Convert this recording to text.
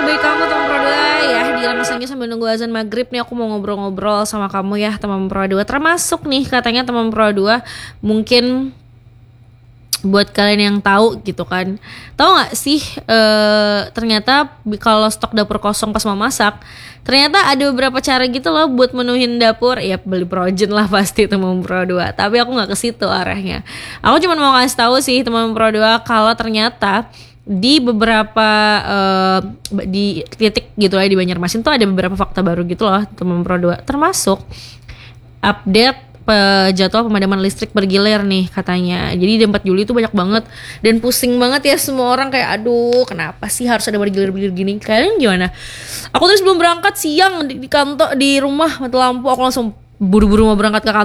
baik kamu teman Pro 2 ya. Di masanya sambil nunggu azan maghrib nih, aku mau ngobrol-ngobrol sama kamu ya teman Pro 2. Termasuk nih katanya teman Pro 2 mungkin buat kalian yang tahu gitu kan, tahu nggak sih ternyata kalau stok dapur kosong pas mau masak, ternyata ada beberapa cara gitu loh buat menuhin dapur. Ya beli Progen lah pasti teman Pro 2, tapi aku nggak ke situ arahnya. Aku cuma mau kasih tahu sih teman Pro 2 kalau ternyata di beberapa di titik gitu ya di Banjarmasin tuh ada beberapa fakta baru gitu loh teman Pro 2, termasuk update jadwal pemadaman listrik bergilir nih katanya. Jadi di 4 Juli itu banyak banget dan pusing banget ya semua orang, kayak aduh kenapa sih harus ada bergilir-bergilir gini. Kalian gimana? Aku tuh sebelum berangkat siang di kantor, di rumah mati lampu, aku langsung buru-buru mau berangkat ke kantor